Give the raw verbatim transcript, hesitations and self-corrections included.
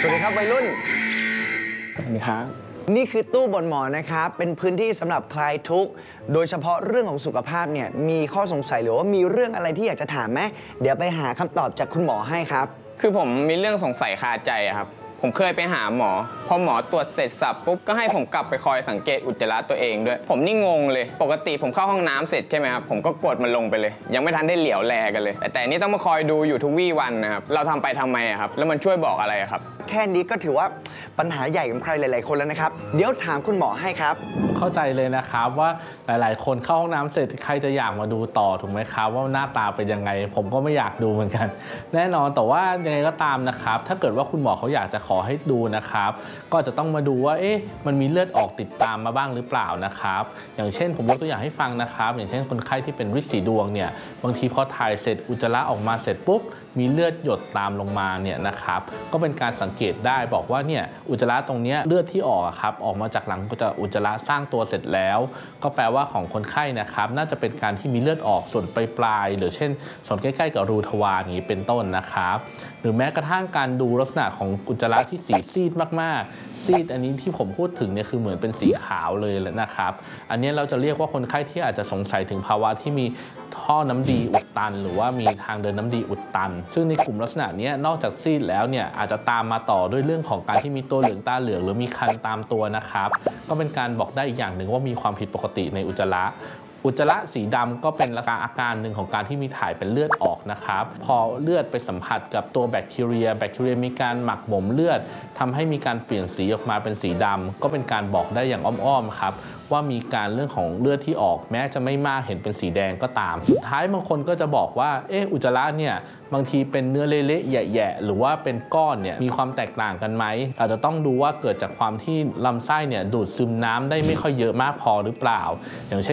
สวัสดีครับวัยรุ่นสวัสดีครับนี่คือตู้บ่นหมอนะครับเป็นพื้นที่สำหรับคลายทุกข์โดยเฉพาะเรื่องของสุขภาพเนี่ยมีข้อสงสัยหรือว่ามีเรื่องอะไรที่อยากจะถามไหมเดี๋ยวไปหาคำตอบจากคุณหมอให้ครับคือผมมีเรื่องสงสัยคาใจครับผมเคยไปหาหมอพอหมอตรวจเสร็จสับปุ๊บก็ให้ผมกลับไปคอยสังเกตอุจจาระตัวเองด้วยผมนี่งงเลยปกติผมเข้าห้องน้ำเสร็จใช่ไหมครับผมก็กดมันลงไปเลยยังไม่ทันได้เหลียวแลกันเลยแต่แต่นี่ต้องมาคอยดูอยู่ทุกวี่วันนะครับเราทำไปทำไมครับแล้วมันช่วยบอกอะไรครับแค่นี้ก็ถือว่าปัญหาใหญ่ของใครหลายๆคนแล้วนะครับเดี๋ยวถามคุณหมอให้ครับเข้าใจเลยนะครับว่าหลายๆคนเข้าห้องน้ำเสร็จใครจะอยากมาดูต่อถูกไหมครับว่าหน้าตาเป็นยังไงผมก็ไม่อยากดูเหมือนกันแน่นอนแต่ว่ายังไงก็ตามนะครับถ้าเกิดว่าคุณหมอเขาอยากจะขอให้ดูนะครับก็จะต้องมาดูว่าเอ๊ะมันมีเลือดออกติดตามมาบ้างหรือเปล่านะครับอย่างเช่นผมยกตัวอย่างให้ฟังนะครับอย่างเช่นคนไข้ที่เป็นฤทธิ์สีดวงเนี่ยบางทีพอถ่ายเสร็จอุจจาระออกมาเสร็จปุ๊บมีเลือดหยดตามลงมาเนี่ยนะครับก็เป็นการสังเกตได้บอกว่าเนี่ยอุจจาระตรงนี้เลือดที่ออกครับออกมาจากหลังอุจจาระสร้างตัวเสร็จแล้วก็แปลว่าของคนไข้นะครับน่าจะเป็นการที่มีเลือดออกส่วนปลายๆหรือเช่นส่วนใกล้ๆกับรูทวารอย่างนี้เป็นต้นนะครับหรือแม้กระทั่งการดูลักษณะของอุจจาระที่สีซีดมากๆซีดอันนี้ที่ผมพูดถึงเนี่ยคือเหมือนเป็นสีขาวเลยนะครับอันนี้เราจะเรียกว่าคนไข้ที่อาจจะสงสัยถึงภาวะที่มีท่อน้ำดีอุดตันหรือว่ามีทางเดินน้ำดีอุดตันซึ่งในกลุ่มลักษณะนี้นอกจากซีดแล้วเนี่ยอาจจะตามมาต่อด้วยเรื่องของการที่มีตัวเหลืองตาเหลืองหรือมีคันตามตัวนะครับก็เป็นการบอกได้อีกอย่างหนึ่งว่ามีความผิดปกติในอุจจาระอุจจาระสีดำก็เป็นลักษณะอาการหนึ่งของการที่มีถ่ายเป็นเลือดออกนะครับพอเลือดไปสัมผัสกับตัวแบคทีเรียแบคทีเรียมีการหมักหมมเลือดทำให้มีการเปลี่ยนสีออกมาเป็นสีดำก็เป็นการบอกได้อย่างอ้อมๆครับว่ามีการเรื่องของเลือดที่ออกแม้จะไม่มากเห็นเป็นสีแดงก็ตามสุดท้ายบางคนก็จะบอกว่าเอออุจจาระเนี่ยบางทีเป็นเนื้อเละๆแย่ๆหรือว่าเป็นก้อนเนี่ยมีความแตกต่างกันไหมเราจะต้องดูว่าเกิดจากความที่ลำไส้เนี่ยดูดซึมน้ำได้ไม่ค่อยเยอะมากพอหรือเปล่าอย่างเช่น